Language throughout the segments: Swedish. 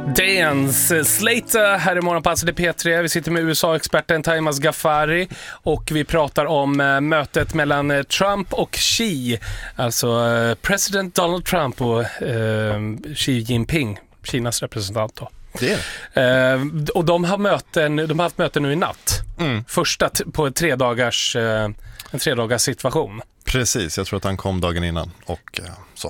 Dance Slater här i Morgonpasset i P3. Vi sitter med USA-experten Taimas Ghaffari och vi pratar om mötet mellan Trump och Xi. Alltså president Donald Trump och Xi Jinping, Kinas representant då. Det. Och de har haft möten nu i natt. Första på en 3-dagars situation. Precis, jag tror att han kom dagen innan och så.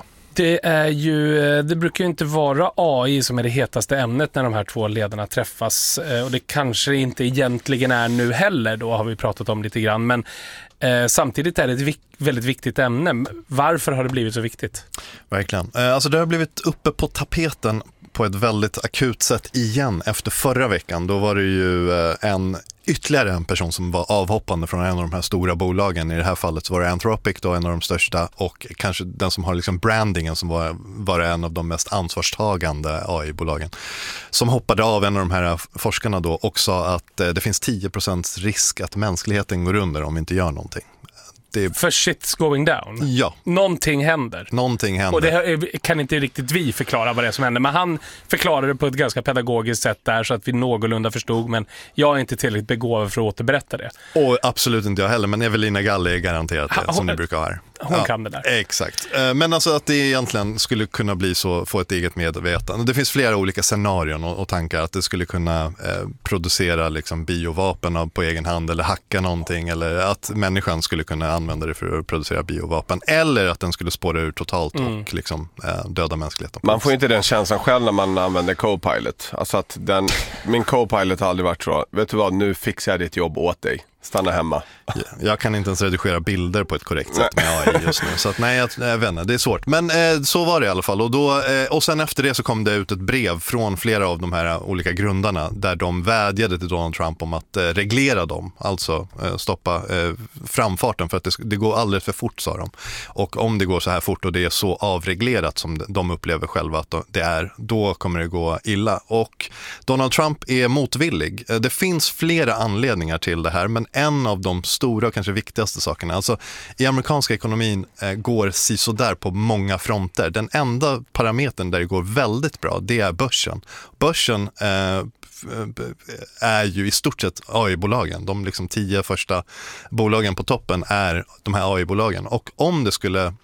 Det brukar ju inte vara AI som är det hetaste ämnet när de här två ledarna träffas, och det kanske inte egentligen är nu heller, då har vi pratat om lite grann, men samtidigt är det ett väldigt viktigt ämne. Varför har det blivit så viktigt? Verkligen. Alltså det har blivit uppe på tapeten på ett väldigt akut sätt igen efter förra veckan. Då var det ju ytterligare en person som var avhoppande från en av de här stora bolagen. I det här fallet så var det Anthropic då, en av de största, och kanske den som har liksom brandingen som var en av de mest ansvarstagande AI-bolagen, som hoppade av en av de här forskarna då och sa att det finns 10% risk att mänskligheten går under om vi inte gör någonting. För shit's going down. Ja. Någonting händer. Och det kan inte riktigt vi förklara vad det är som händer. Men han förklarade det på ett ganska pedagogiskt sätt där så att vi någorlunda förstod. Men jag är inte tillräckligt begåvad för att återberätta det. Och absolut inte jag heller, men Evelina Galli är garanterat det, som ni brukar ha här. Hon kan det där. Exakt. Men alltså att det egentligen skulle kunna bli så, få ett eget medvetande. Det finns flera olika scenarion och tankar att det skulle kunna producera liksom biovapen på egen hand eller hacka någonting, eller att människan skulle kunna använda det för att producera biovapen, eller att den skulle spåra ur totalt och liksom döda mänskligheten. Man får inte den känslan själv när man använder Copilot. Alltså att min Copilot har aldrig varit så, vet du vad, nu fixar jag ditt jobb åt dig. Stanna hemma. Jag kan inte ens redigera bilder på ett korrekt sätt med AI just nu. Så att, nej, jag vet inte, det är svårt. Men så var det i alla fall. Och sen efter det så kom det ut ett brev från flera av de här olika grundarna där de vädjade till Donald Trump om att reglera dem. Alltså stoppa framfarten, för att det går alldeles för fort, sa de. Och om det går så här fort och det är så avreglerat som de upplever själva att det är, då kommer det gå illa. Och Donald Trump är motvillig. Det finns flera anledningar till det här, men en av de stora och kanske viktigaste sakerna, alltså i amerikanska ekonomin går sisådär på många fronter. Den enda parametern där det går väldigt bra, det är börsen. Börsen är ju i stort sett AI-bolagen. De liksom 10 första bolagen på toppen är de här AI-bolagen. Och om det skulle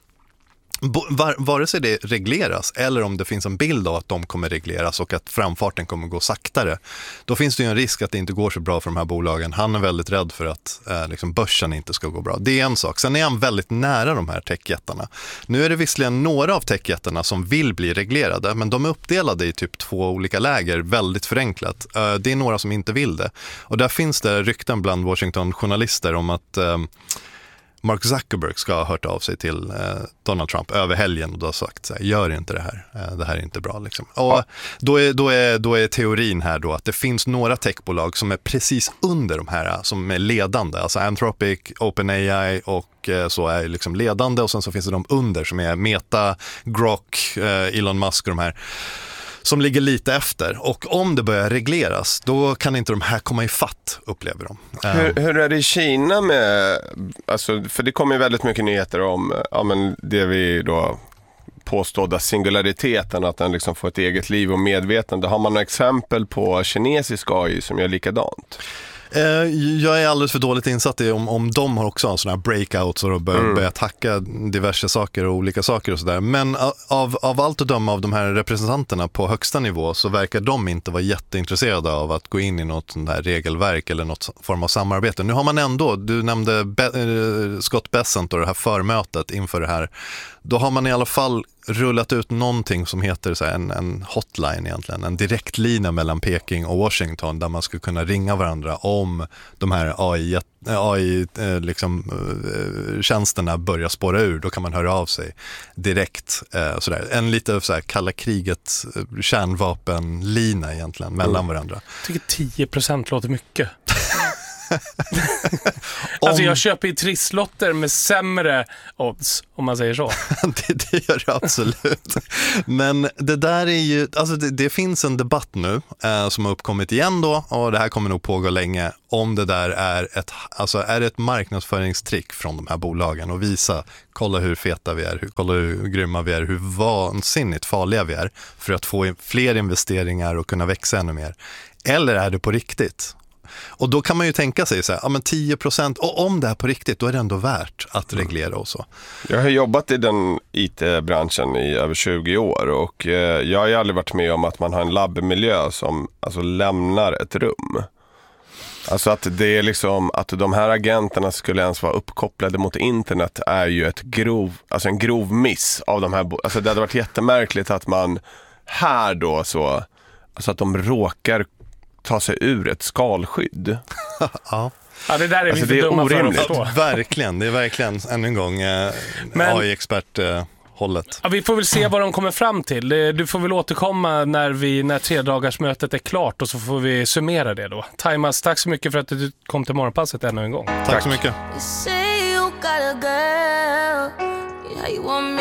vare sig det regleras eller om det finns en bild av att de kommer regleras och att framfarten kommer gå saktare, då finns det ju en risk att det inte går så bra för de här bolagen. Han är väldigt rädd för att liksom börsen inte ska gå bra. Det är en sak. Sen är han väldigt nära de här techjättarna. Nu är det visserligen några av techjättarna som vill bli reglerade, men de är uppdelade i typ 2 olika läger, väldigt förenklat. Det är några som inte vill det. Och där finns det rykten bland Washington-journalister om att Mark Zuckerberg ska ha hört av sig till Donald Trump över helgen och då har sagt så här, gör inte det här är inte bra liksom. Och då är teorin här då att det finns några techbolag som är precis under de här som är ledande, alltså Anthropic, OpenAI och så är liksom ledande, och sen så finns det de under som är Meta, Grok, Elon Musk och de här som ligger lite efter. Och om det börjar regleras, då kan inte de här komma i fatt, upplever de. Hur är det i Kina med, alltså, för det kommer ju väldigt mycket nyheter om men det vi då påstådda singulariteten, att den liksom får ett eget liv och medvetande. Har man några exempel på kinesisk AI som gör likadant? Jag är alldeles för dåligt insatt i om de har också sådana här breakouts och börjat hacka diverse saker och olika saker och sådär. Men av allt att döma av de här representanterna på högsta nivå så verkar de inte vara jätteintresserade av att gå in i något sånt här regelverk eller något form av samarbete. Nu har man ändå, du nämnde Scott Bessent och det här förmötet inför det här. Då har man i alla fall rullat ut någonting som heter så här, en hotline egentligen, en direktlina mellan Peking och Washington där man skulle kunna ringa varandra om de här AI liksom, tjänsterna börjar spåra ur. Då kan man höra av sig direkt. Sådär. En lite så här kalla kriget kärnvapenlina egentligen mellan varandra. Jag tycker 10% låter mycket. Alltså jag köper ju trisslotter med sämre odds, om man säger så. det gör det absolut. Men det där är ju, alltså det finns en debatt nu som har uppkommit igen då, och det här kommer nog pågå länge, om det där är ett marknadsföringstrick från de här bolagen och visa, kolla hur feta vi är, kolla hur grymma vi är, hur vansinnigt farliga vi är för att få fler investeringar och kunna växa ännu mer. Eller är det på riktigt? Och då kan man ju tänka sig så här, ja men 10%, och om det är på riktigt, då är det ändå värt att reglera och så. Jag har jobbat i den IT-branschen i över 20 år och jag har ju aldrig varit med om att man har en labbmiljö som alltså lämnar ett rum. Alltså att det är liksom att de här agenterna skulle ens vara uppkopplade mot internet är ju en grov miss av de här. Alltså det hade varit jättemärkligt att man här då så, alltså att de råkar ta sig ur ett skalskydd. Ja, det där är alltså vi för dumma för att förstå. Verkligen, det är verkligen än en gång AI-expert hållet. Ja, vi får väl se vad de kommer fram till. Du får väl återkomma när 3-dagarsmötet är klart, och så får vi summera det då. Timas, tack så mycket för att du kom till Morgonpasset ännu en gång. Tack så mycket.